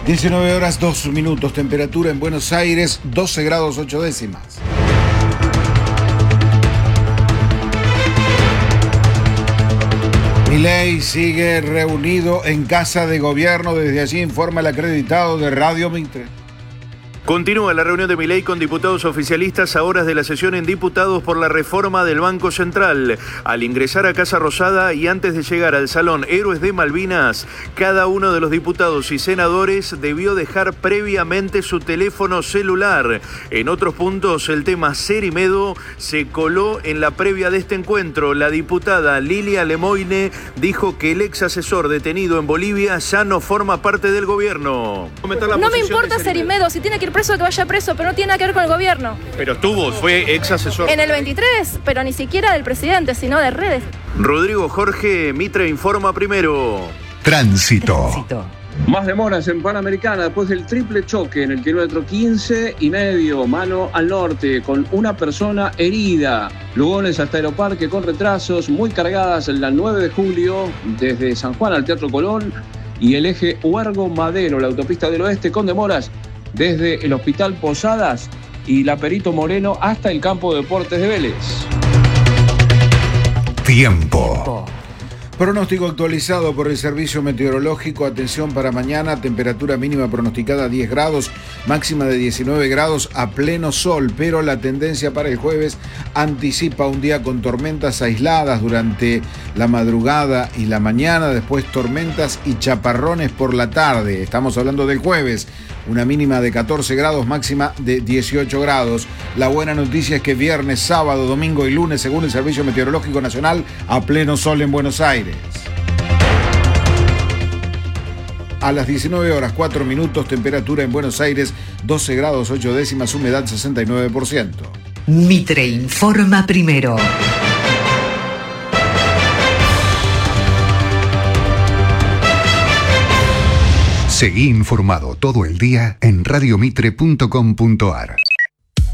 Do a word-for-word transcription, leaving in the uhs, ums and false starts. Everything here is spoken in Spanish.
diecinueve horas dos minutos, temperatura en Buenos Aires, doce grados ocho décimas. Milei sigue reunido en Casa de Gobierno, desde allí informa el acreditado de Radio Mitre. Continúa la reunión de Milei con diputados oficialistas a horas de la sesión en diputados por la reforma del Banco Central. Al ingresar a Casa Rosada y antes de llegar al Salón Héroes de Malvinas, cada uno de los diputados y senadores debió dejar previamente su teléfono celular. En otros puntos, el tema Cerimedo se coló en la previa de este encuentro. La diputada Lilia Lemoine dijo que el ex asesor detenido en Bolivia ya no forma parte del gobierno. No me importa Cerimedo, si tiene que ir preso, que vaya preso, pero no tiene nada que ver con el gobierno. Pero estuvo, fue ex asesor. En el veintitrés, pero ni siquiera del presidente, sino de redes. Rodrigo Jorge, Mitre informa primero. Tránsito. Tránsito. Más demoras en Panamericana después del triple choque en el kilómetro quince y medio, mano al norte, con una persona herida. Lugones hasta Aeroparque con retrasos, muy cargadas en la nueve de julio, desde San Juan al Teatro Colón, y el eje Huergo Madero, la autopista del oeste, con demoras desde el Hospital Posadas y la Perito Moreno hasta el Campo de Deportes de Vélez. Tiempo. Pronóstico actualizado por el Servicio Meteorológico. Atención para mañana, temperatura mínima pronosticada diez grados, máxima de diecinueve grados a pleno sol, pero la tendencia para el jueves anticipa un día con tormentas aisladas durante la madrugada y la mañana, después tormentas y chaparrones por la tarde. Estamos hablando del jueves. Una mínima de catorce grados, máxima de dieciocho grados. La buena noticia es que viernes, sábado, domingo y lunes, según el Servicio Meteorológico Nacional, a pleno sol en Buenos Aires. A las diecinueve horas cuatro minutos, temperatura en Buenos Aires, doce grados ocho décimas, humedad sesenta y nueve por ciento. Mitre informa primero. Seguí informado todo el día en radiomitre punto com punto ar.